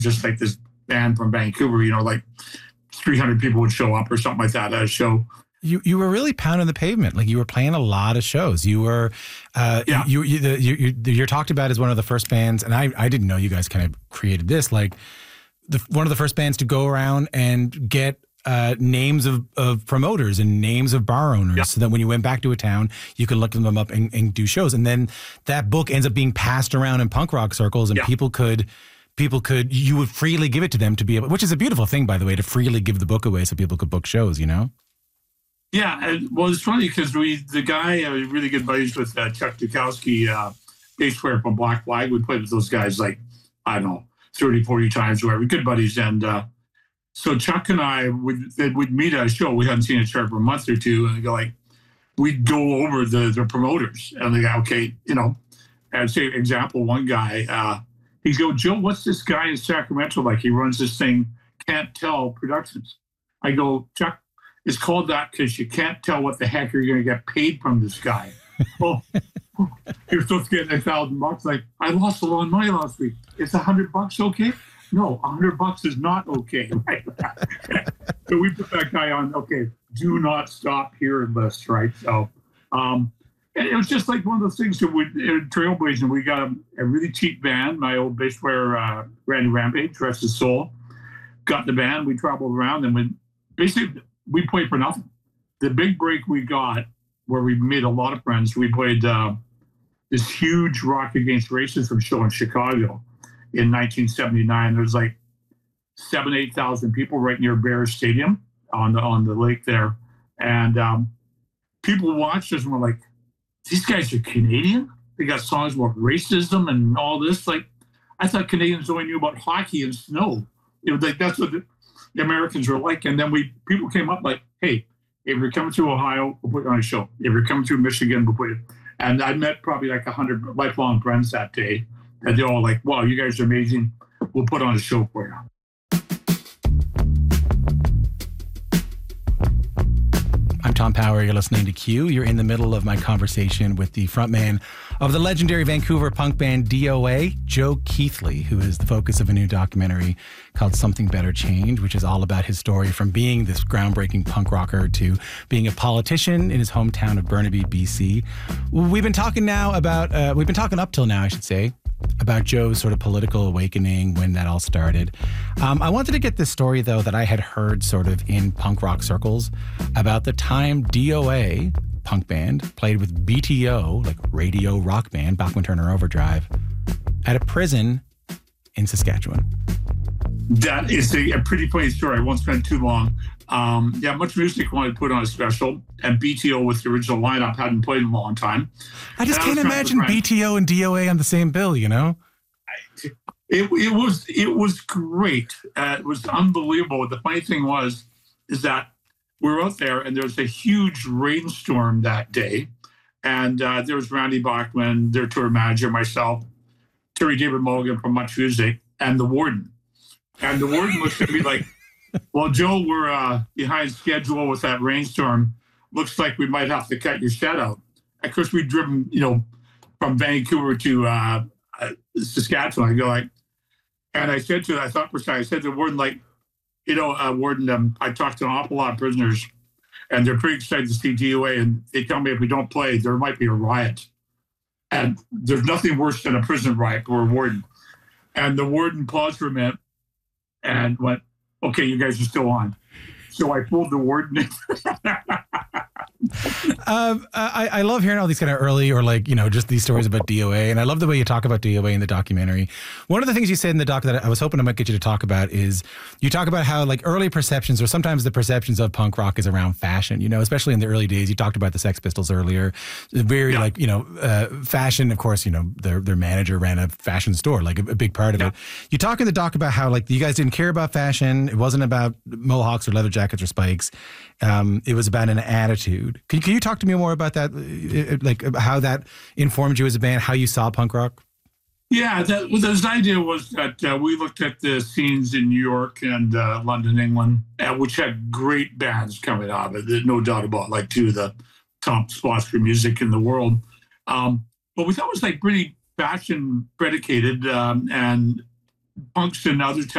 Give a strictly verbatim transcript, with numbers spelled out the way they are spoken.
just like this band from Vancouver, you know, like three hundred people would show up or something like that at a show. You you were really pounding the pavement. Like you were playing a lot of shows. You were, uh, yeah. you, you, the, you, you, you're talked about as one of the first bands, and I, I didn't know you guys kind of created this, like the, one of the first bands to go around and get uh, names of, of promoters and names of bar owners yeah. so that when you went back to a town, you could look them up and, and do shows. And then that book ends up being passed around in punk rock circles, and yeah. people could... People could, you would freely give it to them to be able, which is a beautiful thing, by the way, to freely give the book away so people could book shows, you know? Yeah. And, well, it's funny because we, the guy, uh, really good buddies with uh, Chuck Dukowski, uh, bass player from Black Flag. We played with those guys like, I don't know, thirty, forty times, whatever, good buddies. And uh, so Chuck and I would, would meet at a show. We hadn't seen each other for a month or two. And they go like, we'd go over the, the promoters. And they go, okay, you know, and say, example, one guy, uh, he's go, Joe, what's this guy in Sacramento like? He runs this thing, Can't Tell Productions. I go, Chuck, it's called that because you can't tell what the heck you're going to get paid from this guy. Oh, you're supposed to get a thousand bucks. Like, I lost a lot of money last week. It's a hundred bucks okay? No, a hundred bucks is not okay. Right? So we put that guy on, okay, do not stop here list, right? So, um, and it was just like one of those things that we, uh, Trailblazing, we got a, a really cheap band. My old bass player, uh, Randy Rampage, rest his soul, got the band. We traveled around and we basically, we played for nothing. The big break we got, where we made a lot of friends, we played uh, this huge Rock Against Racism show in Chicago in nineteen seventy-nine. There was like seven, eight thousand people right near Bears Stadium on the, on the lake there. And um, people watched us and were like, these guys are Canadian? They got songs about racism and all this. Like, I thought Canadians only knew about hockey and snow. It was like, that's what the, the Americans were like. And then we people came up like, hey, if you're coming through Ohio, we'll put you on a show. If you're coming through Michigan, we'll put you. And I met probably like a hundred lifelong friends that day. And they're all like, wow, you guys are amazing. We'll put on a show for you. I'm Tom Power. You're listening to Q. You're in the middle of my conversation with the frontman of the legendary Vancouver punk band D O A, Joe Keithley, who is the focus of a new documentary called Something Better Change, which is all about his story from being this groundbreaking punk rocker to being a politician in his hometown of Burnaby, B C. We've been talking now about, uh, we've been talking up till now, I should say, about Joe's sort of political awakening, when that all started. Um, I wanted to get this story, though, that I had heard sort of in punk rock circles about the time D O A, punk band, played with B T O, like Radio Rock Band, Bachman Turner Overdrive, at a prison in Saskatchewan. That is a, a pretty funny story. I won't spend too long. Um, yeah, Much Music wanted to put on a special, and B T O with the original lineup hadn't played in a long time. I just can't imagine B T O and D O A on the same bill, you know? It, it was it was great. Uh, it was unbelievable. The funny thing was, is that we were out there, and there was a huge rainstorm that day, and uh, there was Randy Bachman, their tour manager, myself, Terry David Mulligan from Much Music, and the warden. And the warden was going to be like, well, Joe, we're uh, behind schedule with that rainstorm. Looks like we might have to cut your set out. Of course, we'd driven, you know, from Vancouver to uh, uh, Saskatchewan. I go like, and I said to, I thought for a second, I said to the warden, like, you know, uh, warden, um, I talked to an awful lot of prisoners, and they're pretty excited to see D O A, and they tell me if we don't play, there might be a riot. And there's nothing worse than a prison riot for a warden. And the warden paused for a minute and went, okay, you guys are still on. So I pulled the warden in. um, I, I love hearing all these kind of early or like, you know, just these stories about D O A. And I love the way you talk about D O A in the documentary. One of the things you said in the doc that I was hoping I might get you to talk about is you talk about how like early perceptions, or sometimes the perceptions of punk rock, is around fashion, you know, especially in the early days. You talked about the Sex Pistols earlier. Very yeah. like, you know, uh, fashion, of course, you know, their their manager ran a fashion store, like a, a big part of yeah. it. You talk in the doc about how like you guys didn't care about fashion. It wasn't about mohawks or leather jackets or spikes. Um, it was about an attitude. Can, can you talk to me more about that, like how that informed you as a band, how you saw punk rock? Yeah, that, well, the idea was that uh, we looked at the scenes in New York and uh, London, England, uh, which had great bands coming out of it, no doubt about it, like two of the top spots for music in the world. Um, but we thought it was like pretty fashion predicated, um, and punks in other